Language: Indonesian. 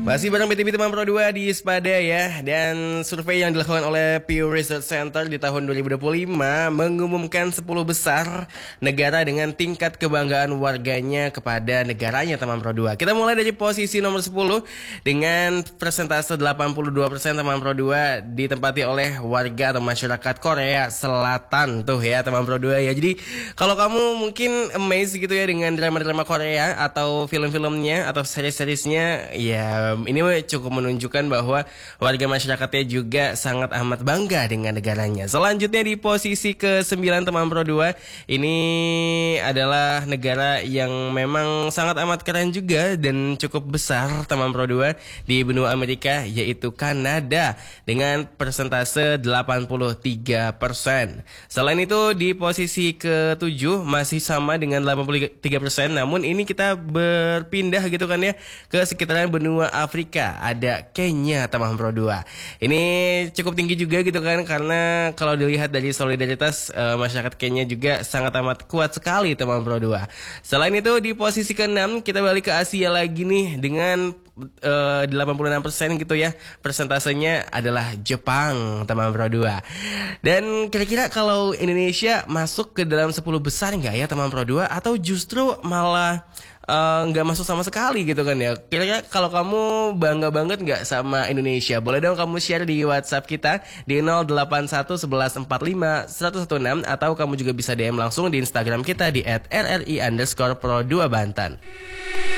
Masih bareng BTB Teman Pro 2 di Spada ya. Dan survei yang dilakukan oleh Pew Research Center di tahun 2025 mengumumkan 10 besar negara dengan tingkat kebanggaan warganya kepada negaranya Teman Pro 2. Kita mulai dari posisi nomor 10 dengan persentase 82% Teman Pro 2 ditempati oleh warga atau masyarakat Korea Selatan tuh ya Teman Pro 2 ya. Jadi kalau kamu mungkin amazed gitu ya dengan drama-drama Korea atau film-filmnya atau series-seriesnya, ya ini cukup menunjukkan bahwa warga masyarakatnya juga sangat amat bangga dengan negaranya. Selanjutnya di posisi ke-9 Teman Pro 2, ini adalah negara yang memang sangat amat keren juga dan cukup besar Teman Pro 2 di benua Amerika, yaitu Kanada dengan persentase 83%. Selain itu di posisi ke-7 masih sama dengan 83%, namun ini kita berpindah gitu kan ya ke sekitaran benua Afrika. Ada Kenya Teman Pro 2. Ini cukup tinggi juga gitu kan, karena kalau dilihat dari solidaritas masyarakat Kenya juga sangat amat kuat sekali Teman Pro 2. Selain itu di posisi ke-6 kita balik ke Asia lagi nih dengan 86% gitu ya. Persentasenya adalah Jepang Teman Pro 2. Dan kira-kira kalau Indonesia masuk ke dalam 10 besar nggak ya Teman Pro 2, atau justru malah nggak masuk sama sekali gitu kan ya. Kira-kira kalau kamu bangga banget nggak sama Indonesia, boleh dong kamu share di WhatsApp kita di 081 11 45 116, atau kamu juga bisa DM langsung di Instagram kita di @rri_pro2bantan.